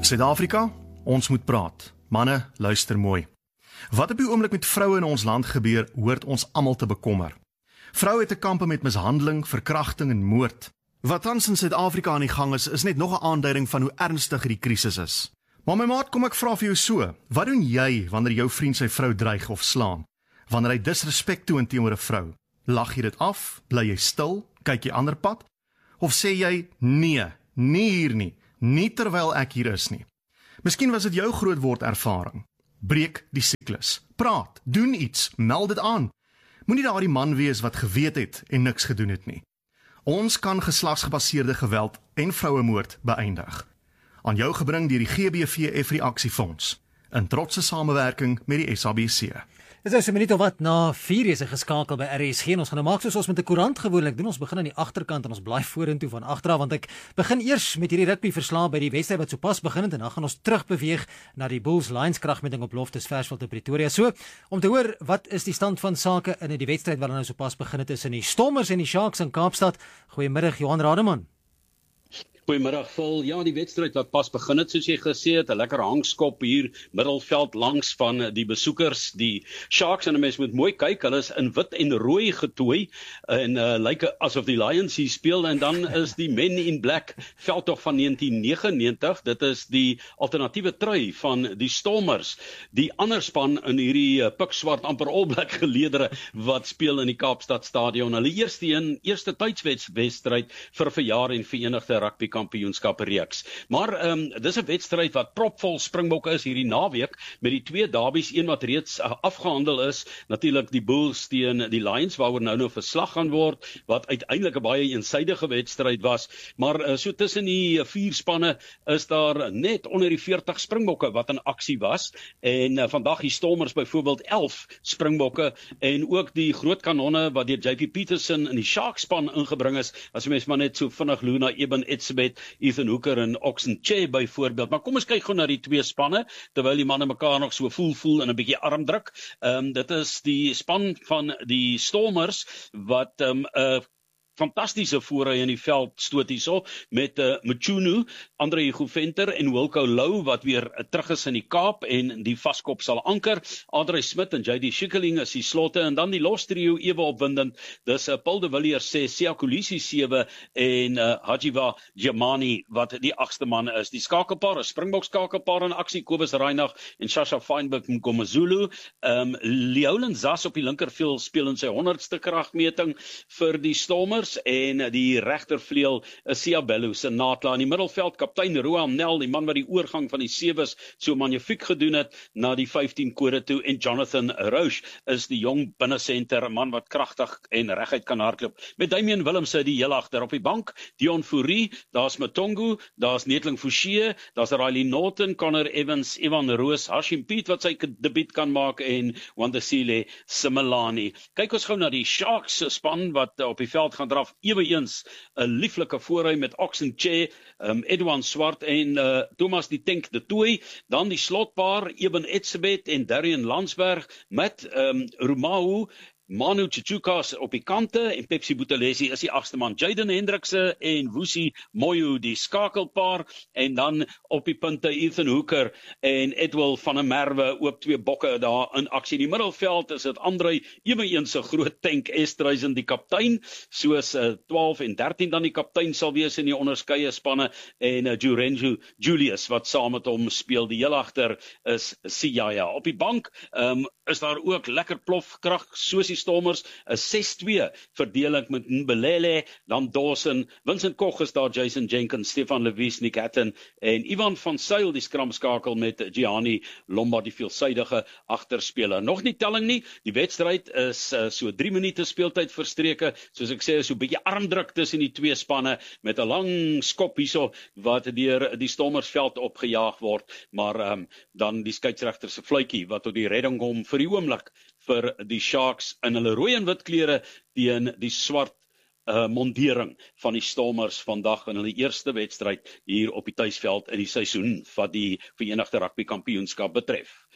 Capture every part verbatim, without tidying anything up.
Suid-Afrika, ons moet praat. Manne, luister mooi. Wat op die oomblik met vroue in ons land gebeur, hoort ons almal te bekommer. Vroue het te kampe met mishandeling, verkrachting en moord. Wat tans in Suid-Afrika aan die gang is, is net nog 'n aanduiding van hoe ernstig die krisis is. Maar my maat, kom ek vra vir jou so, wat doen jy wanneer jou vriend sy vrou dreig of slaan? Wanneer hy disrespek toon teenoor 'n vrou? Lag jy dit af? Bly jy stil? Kyk jy ander pad? Of sê jy, nee, nie hier nie, nie terwyl ek hier is nie? Miskien was dit jou grootword ervaring. Breek die siklus. Praat, doen iets, meld dit aan. Moenie daardie man wees wat geweet het en niks gedoen het nie. Ons kan geslagsgebaseerde geweld en vrouemoord beëindig. Aan jou gebring deur die G B V F Reaksiefonds, in trotse samewerking met die S A B C. Dit is 'n minuut of wat na vier is geskakel by R S G en ons gaan nou maak soos ons met 'n koerant gewoonlik doen. Ons begin aan die agterkant en ons blaai vorentoe van agteraf, want ek begin eers met hierdie rugby verslae by die wedstryd wat sopas begin het en dan gaan ons terugbeweeg na die Bulls Lions kragmeting op Loftus Versfeld in Pretoria. So, om te hoor wat is die stand van sake in die wedstryd wat nou sopas begin het tussen die Stormers en die Sharks in Kaapstad. Goeiemiddag Johan Rademan. Goeiemiddag vol. Ja, die wedstryd wat pas begin het, soos jy gesê het, 'n lekker hangskop hier middelveld langs van die besoekers, die Sharks, en 'n mens moet mooi kyk, hulle is in wit en rooi getooi en uh, lyk asof die Lions hier speel, en dan is die Men in Black veldtog van negentien negenennegentig, dit is die alternatiewe trui van die Stormers, die ander span in hierdie uh, pikswart amper All Black geleedere wat speel in die Kaapstad Stadion. Hulle eerste een, eerste tydswedstryd vir verjaar en Verenigde Rugby kampioenskap reeks. Maar um, dis 'n wedstryd wat propvol Springbokke is hierdie naweek, met die twee derbies, een wat reeds uh, afgehandel is, natuurlik die Bulls teen die Lions, waaroor nou nou verslag gaan word, wat uiteindelik 'n baie eensydige wedstryd was, maar uh, so tussen die vier spanne is daar net onder die veertig Springbokke wat in aksie was, en uh, vandag die Stormers byvoorbeeld elf Springbokke, en ook die groot kanonne wat deur J P Peterson in die Sharks span ingebring is, as jy mens maar net so vinnig Luna Eben Etzebeth, Ethan Hooker en Oxen Che byvoorbeeld. Maar kom ons kyk gou na die twee spanne, terwyl die manne mekaar nog so voel voel en 'n bietjie armdruk. Um, dit is die span van die Stormers wat 'n um, uh, fantastiese voorry in die veld stoot hierso, met uh, Mchunu, Andre Iguventer en Wilco Lou, wat weer uh, terug is in die Kaap en die vaskop sal anker. Andre Smit en J D Schikkeling is die slotte, en dan die los trio ewe opwindend, dis uh, Paul de Villiers ses, Siya Kolisi sewe en uh, Hajiva Jemani wat die agste man is. Die skakelpaar, 'n Springbok skakelpaar in aksie, Kobus Reinagh en Shasha Feinberg Mngomezulu. Um, Leolin Zas op die linkervleuel speel in sy honderdste kragmeting vir die Stormers, en die regtervleuel is Siabello se Natla. In die middelveld kaptein Roam Nel, die man wat die oorgang van die sewes so magnifiek gedoen het na die vyftien kode toe, en Jonathan Roche is die jong binnesenter, 'n man wat kragtig en reguit kan hardloop. Met Damian Willemse die heel agter op die bank, Dion Fourie, daar's Matongu, daar's Netling Fouché, daar's Riley Norton, Connor Evans, Ivan Roos, Hashim Piet wat sy debuut kan maak, en Wandisile Simelane. Kyk ons gou na die Sharks span wat op die veld gaan draf, ewe eens 'n lieflike voorry met Oxen Che, um, Edouan Swart en uh, Thomas die Tank de Tooi, dan die slotpaar Eben Etzebeth en Darian Landsberg met um, Rumau, Manu Chichukas op die kante, en Pepsi Buthelezi is die agste man, Jaden Hendrikse en Wusi Moyo die skakelpaar, en dan op die punte Ethan Hooker en Edwil van der Merwe, ook twee bokke daar in aksie. Die middelveld is dit Andre Eweens se groot tank Estreisen die kaptein, soos uh, twaalf en dertien dan die kaptein sal wees in die onderskeie spanne, en uh, Jurenju Julius wat saam met hom speel. Die heel agter is Siyaya. Op die bank um, is daar ook lekker plofkrag, soos die Stormers, 'n ses twee verdeling met Mbelele, dan Dawson, Vincent Koch is daar, Jason Jenkins, Stefan Lewies, Nick Hatton en Ivan van Zyl die skramskakel met Gianni Lombard die veelsidige agterspeler. Nog nie telling nie, die wedstryd is uh, so drie minute speeltyd verstreke, soos ek sê, so 'n bietjie armdruk tussen die twee spanne, met 'n lang skop hierso wat deur die Stormersveld opgejaag word, maar um, dan die skeieregter se fluitjie wat tot die redding kom vir die oomblik vir die Sharks in hulle rooi en wit klere teen die swart uh, mondering van die Stormers vandag in hulle eerste wedstryd hier op die tuisveld in die seisoen wat die Verenigde Rugby Kampioenskap betref.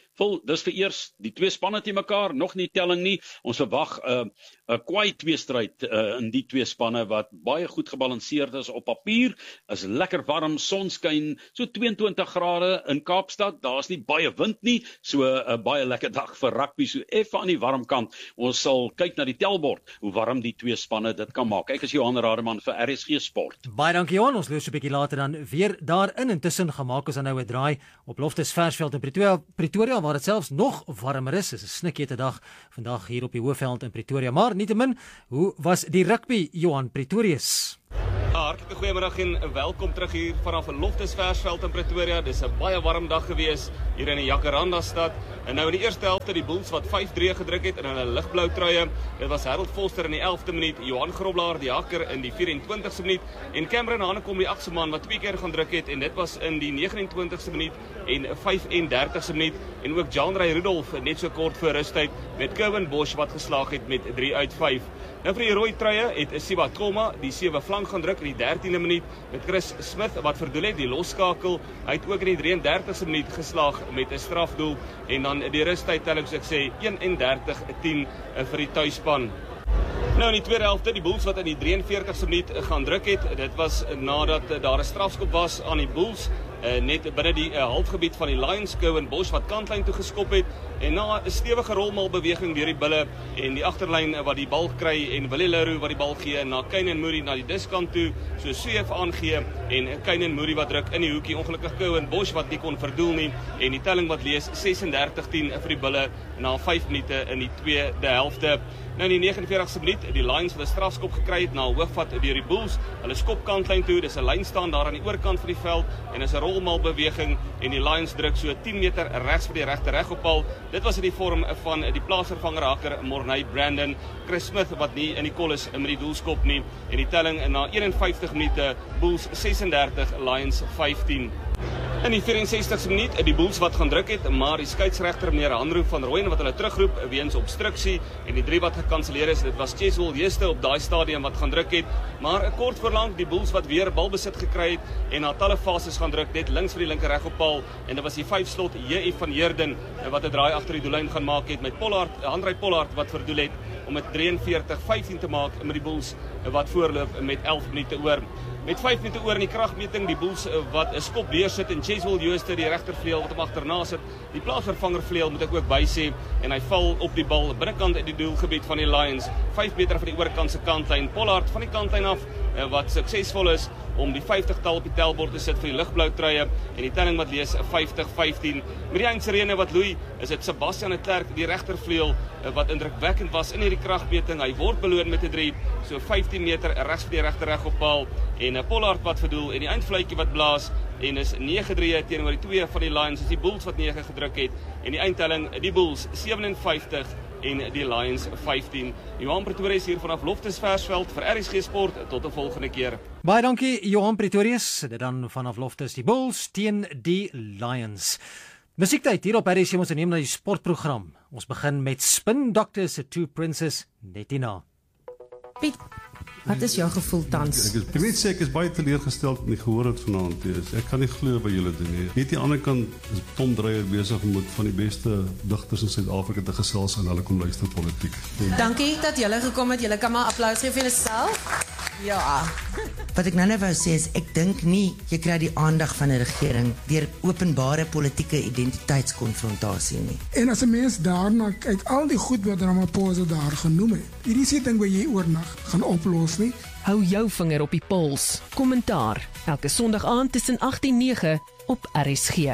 Vol, dis vir eers die twee spanne te mekaar, nog nie telling nie. Ons verwag 'n uh, 'n kwaai tweestryd uh, in die twee spanne wat baie goed gebalanseerd is op papier. Is lekker warm, sonskyn, so tweeëntwintig grade in Kaapstad. Daar's nie baie wind nie, so 'n uh, baie lekker dag vir rugby, so effe aan die warm kant. Ons sal kyk na die telbord, hoe warm die twee spanne dit kan maak. Kyk as Johan Rademan vir R S G Sport. Baie dankie Johan, ons loop so 'n bietjie later dan weer daarin. Intussen gemaak ons dan nou 'n draai op Loftus Versveld in Pretoria, Pretoria waar dit selfs nog warmer is. Dit is 'n snikhete dag vandag hier op die Hoëveld in Pretoria. Maar nietemin, hoe was die rugby, Johan Pretorius? Hartlike goeiemiddag en welkom terug hier vanaf Loftus Versveld in Pretoria. Dis 'n baie warm dag gewees hier in die Jacaranda stad. En nou in die eerste helfte die Bulls wat vyf drie gedruk het in hulle ligblou truie. Dit was Harold Foster in die elfde minuut, Johan Groblaar die hakker in die vyf-en-twintigste minuut en Cameron Hanekom die agste man wat twee keer gaan druk het en dit was in die negen-en-twintigste minuut en vyf-en-dertigste minuut en ook John Ray Rudolph net so kort voor rustyd met Kevin Bosch wat geslaag het met drie uit vyf. Nou vir die rooi truie het Siba Toma die sewe flank gaan druk in die dertiende minuut met Chris Smith wat verdoel het die losskakel. Hy het ook in die drie-en-dertigste minuut geslaag met 'n strafdoel en dan die rustyd telling soos ek sê een-en-dertig tien vir die tuisspan. Nou in die tweede helfte, die Bulls wat in die drie-en-veertigste minuut gaan druk het, dit was nadat daar 'n strafskop was aan die Bulls, uh, net binne die uh, halfgebied van die Lions, Cowan Bosch wat kantlyn toe geskop het, en na 'n stewige rolmalbeweging deur die bulle, en die agterlyn uh, wat die bal kry, en Willie Leroux wat die bal gee, na Kynaan Moody na die diskant toe, so Sweef aangee, en Kynaan Moody wat druk in die hoekie, ongelukkig Cowan Bosch wat nie kon verdoel nie, en die telling wat lees, ses-en-dertig tien vir die bulle, na vyf minute in die tweede helfte. Nou in die negenenveertigste minuut, die Lions wat 'n strafskop gekry het na 'n hoogvat deur die Bulls. Hulle skop kantlyn toe, dis 'n lyn staan daar aan die oorkant van die veld en is 'n rolmalbeweging en die Lions druk so tien meter regs vir die regte regoppal. Dit was in die vorm van die plaasvervanger haker Morney Brandon, Chris Smith wat nie in die kol is met die doelskop nie en die telling na eenenvyftig minute Bulls ses-en-dertig, Lions vyftien. In die vyf-en-sestigste minuut, die Bulls wat gaan druk het, maar die skeieregter meneer Hanro van Rooyen wat hulle terugroep weens obstruksie en die drie wat gekanselleer is, dit was Cheswell Jeste op daai stadium wat gaan druk het, maar 'n kort voorlank die Bulls wat weer balbesit gekry het en na talle fases gaan druk net links vir die linker regoppal en dit was die vyf slot J F van Heerden wat 'n draai agter die doellyn gaan maak het met Pollard, Andrei Pollard wat verdoel het om met drieënveertig vyftien te maak met die Bulls wat voorloop met elf minute oor. Met vyf minute oor in die kragmeting, die Bulls wat 'n skop deursit en Cheswell Jooste die regtervleuel wat hom agterna sit. Die plaasvervanger vleuel moet ek ook bysê en hy val op die bal binnekant uit die doelgebied van die Lions, vyf meter van die oorkant se kantlyn. Pollard van die kantlyn af wat suksesvol is om die vyftigtal op die tellbord te sit vir die ligblou truie en die telling wat lees vyftig vyftien. Met die eindsirene wat loei, is dit Sebastian de Klerk die regtervleuel wat indrukwekkend was in hierdie kragmeting. Hy word beloon met 'n drie, so vyftien meter regs vir die regter regoppaal en Pollard wat verdoel en die eindfluitjie wat blaas en is nege drie teenoor die twee van die Lions, is die Bulls wat nege gedruk het en die eindtelling die Bulls sewenenvyftig en die Lions vyftien. Johan Pretorius hier vanaf Loftus Versveld vir R S G Sport, tot 'n volgende keer. Baie dankie Johan Pretorius, dit dan vanaf Loftus die Bulls teen die Lions. Musiektyd hier op R S G, ons neem na die sportprogram. Ons begin met Spin Doctors se Two Princes net hierna. Piet, wat is jou gevoel tans? Ek, ek, ek weet sê ek is baie teleurgesteld in die gehoor het vanaand. Ek kan nie glo wat julle doen nie. Net die ander kant is Tom Dreyer besig om met van die beste digters in Suid-Afrika te gesels en hulle kom luister politiek. Dankie dat julle gekom het. Julle kan maar applaus gee vir julleself. Ja. Wat ek nou net wou sê is, ek dink nie jy kry die aandag van 'n regering deur openbare politieke identiteitskonfrontasie nie. En as 'n mens daarna kyk, al die goed wat Ramaphosa daar genoem het, hierdie se ding wat jy oornag gaan oplos nie. Hou jou vinger op die pols. Kommentaar elke Sondag aand tussen agt en nege op R S G.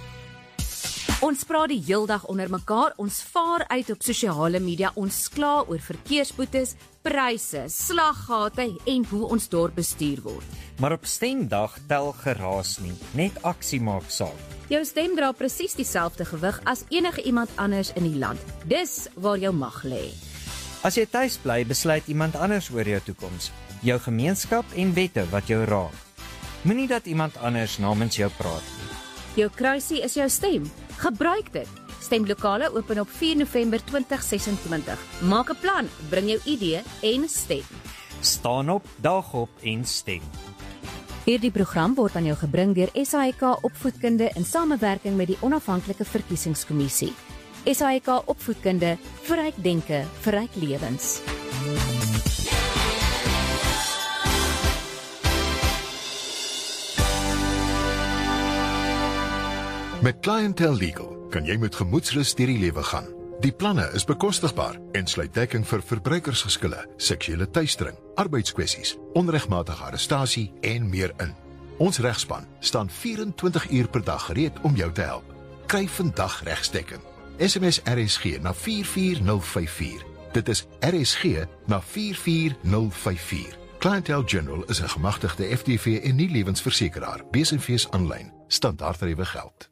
Ons praat die heeldag onder mekaar, ons vaar uit op sosiale media, ons kla oor verkeersboetes, pryse, slaggate en hoe ons dorp bestuur word. Maar op stemdag tel geraas nie, net aksie maak saak. Jou stem dra presies dieselfde gewig as enige iemand anders in die land. Dis waar jou mag lê. As jy tuis bly, besluit iemand anders oor jou toekoms, jou gemeenskap en wette wat jou raak. Moenie dat iemand anders namens jou praat nie. Jou kruisie is jou stem. Gebruik dit. Stemlokale open op vier November twintig sesentwintig. Maak 'n plan, bring jou I D en stem. Staan op, daag op en stem. Hierdie program word aan jou gebring deur S A I K Opvoedkunde in samewerking met die Onafhanklike Verkiesingskommissie. S A I K Opvoedkunde, verryk denke, verryk lewens. Met Clientele Legal kan jy met gemoedsrus deur die lewe gaan. Die planne is bekostigbaar en sluit dekking vir verbruikersgeskille, seksuele teistering, arbeidskwessies, onregmatige arrestasie en meer in. Ons regspan staan vyf-en-twintig uur per dag gereed om jou te help. Kry vandag regsdekking. S M S R S G na vier vier nul vyf vier. Dit is R S G na vier vier nul vyf vier. Clientele General is 'n gemagtigde F D V en nie lewensversekeraar. Besigheid aanlyn. Standaardtariewe geld.